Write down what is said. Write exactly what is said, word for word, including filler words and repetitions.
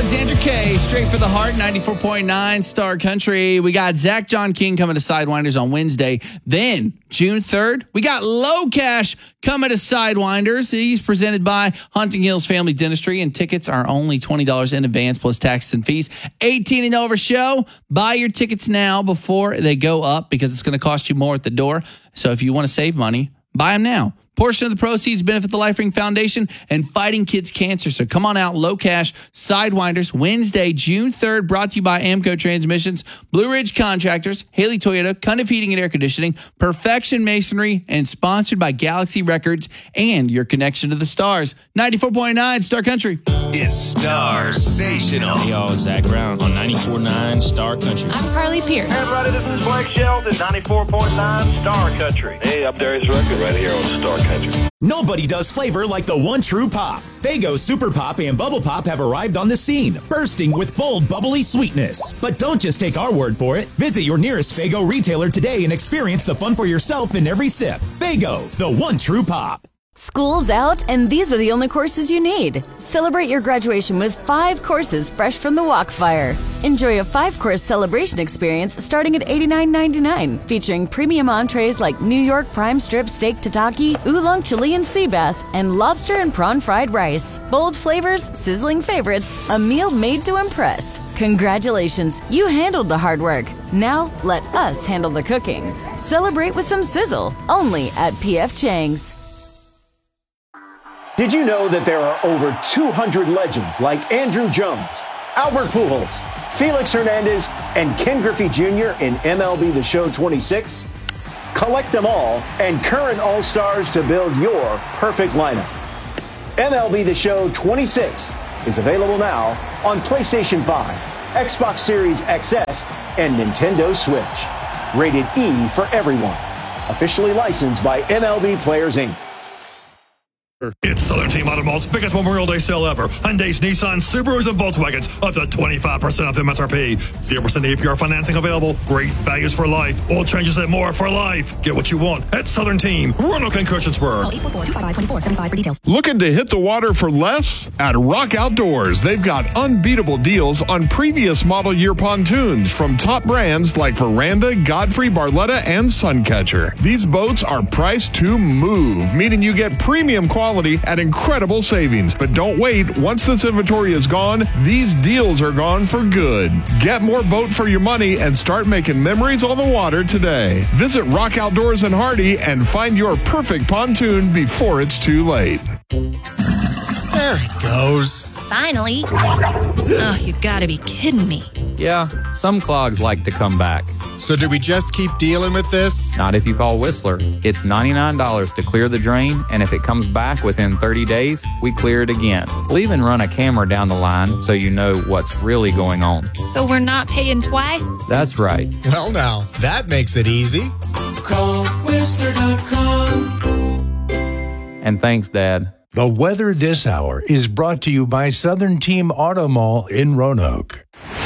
Alexandra K, straight for the heart, ninety-four point nine Star Country. We got Zach John King coming to Sidewinders on Wednesday. Then, June third, we got Low Cash coming to Sidewinders. He's presented by Hunting Hills Family Dentistry, and tickets are only twenty dollars in advance plus taxes and fees. eighteen and over show. Buy your tickets now before they go up because it's going to cost you more at the door. So if you want to save money, buy them now. Portion of the proceeds benefit the Life Ring Foundation and Fighting Kids Cancer. So come on out, Low Cash, Sidewinders, Wednesday, June third, brought to you by Amco Transmissions, Blue Ridge Contractors, Haley Toyota, Cundiff Heating and Air Conditioning, Perfection Masonry, and sponsored by Galaxy Records and your connection to the stars. ninety-four point nine Star Country. It's Star Sensational. Hey, y'all, Zach Brown on ninety-four point nine Star Country. I'm Carly Pierce. Hey, everybody, this is Blake Shelton, ninety-four point nine Star Country. Hey, I'm Darius Rucker right here on Star Country. Nobody does flavor like the one true pop. Faygo Super Pop and Bubble Pop have arrived on the scene, bursting with bold, bubbly sweetness. But don't just take our word for it. Visit your nearest Faygo retailer today and experience the fun for yourself in every sip. Faygo, the one true pop. School's out, and these are the only courses you need. Celebrate your graduation with five courses fresh from the Walkfire. Enjoy a five-course celebration experience starting at eighty-nine ninety-nine, featuring premium entrees like New York prime strip steak tataki, oolong Chilean sea bass, and lobster and prawn fried rice. Bold flavors, sizzling favorites, a meal made to impress. Congratulations, you handled the hard work. Now, let us handle the cooking. Celebrate with some sizzle, only at P F Chang's. Did you know that there are over two hundred legends like Andrew Jones, Albert Pujols, Felix Hernandez, and Ken Griffey Junior in M L B The Show twenty-six? Collect them all and current All-Stars to build your perfect lineup. M L B The Show twenty-six is available now on PlayStation five, Xbox Series X S, and Nintendo Switch. Rated E for everyone. Officially licensed by M L B Players, Incorporated. It's Southern Team Automall's biggest Memorial Day sale ever. Hyundais, Nissans, Subarus, and Volkswagens up to twenty-five percent off M S R P. zero percent A P R financing available. Great values for life. Oil changes and more for life. Get what you want at Southern Team. Roanoke and Christiansburg. Call eight four four, two five five, two four seven five for details. Looking to hit the water for less? At Rock Outdoors, they've got unbeatable deals on previous model year pontoons from top brands like Veranda, Godfrey, Barletta, and Suncatcher. These boats are priced to move, meaning you get premium quality at incredible savings. But don't wait. Once this inventory is gone, these deals are gone for good. Get more boat for your money and start making memories on the water today. Visit Rock Outdoors in Hardy and find your perfect pontoon before it's too late. There it goes. Finally. Oh, you gotta be kidding me. Yeah, some clogs like to come back. So do we just keep dealing with this? Not if you call Whistler. It's ninety-nine dollars to clear the drain, and if it comes back within thirty days, we clear it again. We'll even run a camera down the line so you know what's really going on. So we're not paying twice? That's right. Well, now, that makes it easy. Call Whistler dot com. And thanks, Dad. The weather this hour is brought to you by Southern Team Auto Mall in Roanoke.